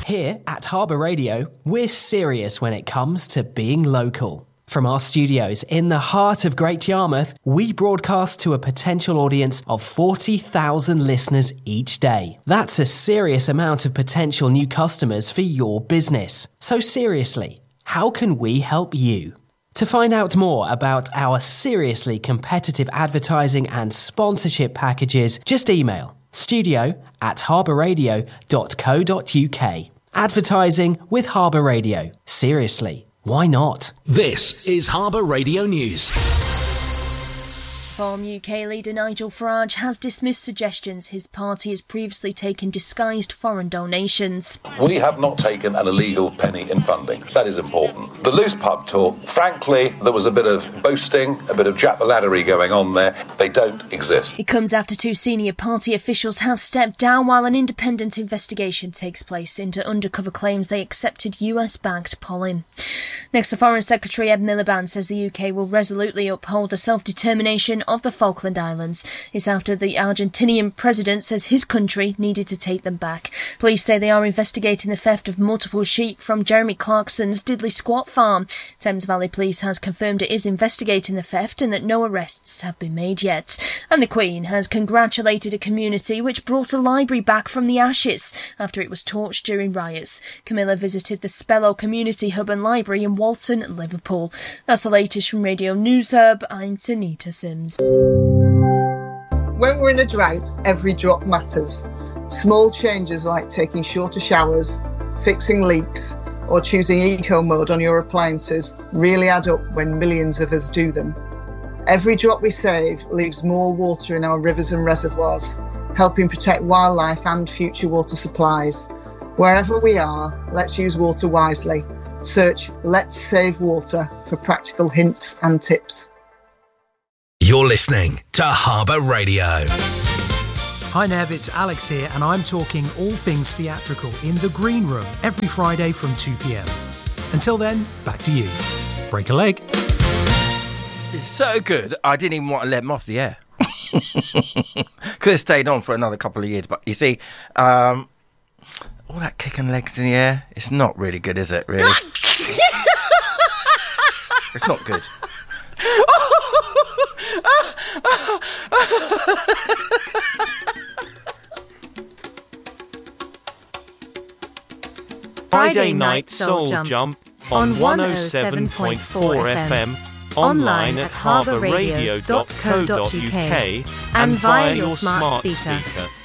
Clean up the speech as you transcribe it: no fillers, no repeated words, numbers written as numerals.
Here at Harbour Radio, we're serious when it comes to being local. From our studios in the heart of Great Yarmouth, we broadcast to a potential audience of 40,000 listeners each day. That's a serious amount of potential new customers for your business. So seriously, how can we help you? To find out more about our seriously competitive advertising and sponsorship packages, just email studio@harbourradio.co.uk. Advertising with Harbour Radio. Seriously, why not? This is Harbour Radio News. Farm UK leader Nigel Farage has dismissed suggestions his party has previously taken disguised foreign donations. We have not taken an illegal penny in funding. That is important. The loose pub talk, frankly, there was a bit of boasting, a bit of jack-the-laddery going on there. They don't exist. It comes after two senior party officials have stepped down while an independent investigation takes place into undercover claims they accepted US-backed polling. Next, the Foreign Secretary Ed Miliband says the UK will resolutely uphold the self-determination of the Falkland Islands. It's after the Argentinian president says his country needed to take them back. Police say they are investigating the theft of multiple sheep from Jeremy Clarkson's Diddley Squat farm. Thames Valley Police has confirmed it is investigating the theft and that no arrests have been made yet. And the Queen has congratulated a community which brought a library back from the ashes after it was torched during riots. Camilla visited the Spello Community Hub and Library in Walton, Liverpool. That's the latest from Radio News Hub. I'm Tanita Sims. When we're in a drought, every drop matters. Small changes like taking shorter showers, fixing leaks, or choosing eco mode on your appliances really add up when millions of us do them. Every drop we save leaves more water in our rivers and reservoirs, helping protect wildlife and future water supplies. Wherever we are, let's use water wisely. Search Let's Save Water for practical hints and tips. You're listening to Harbour Radio. Hi Nev, it's Alex here, and I'm talking all things theatrical in the Green Room every Friday from 2 p.m. Until then, back to you. Break a leg. It's so good, I didn't even want to let him off the air. Could have stayed on for another couple of years, but you see, all that kicking legs in the air, it's not really good, is it, really? It's not good. Friday Night Soul Jump on 107.4 FM, online at harbourradio.co.uk and via your smart speaker.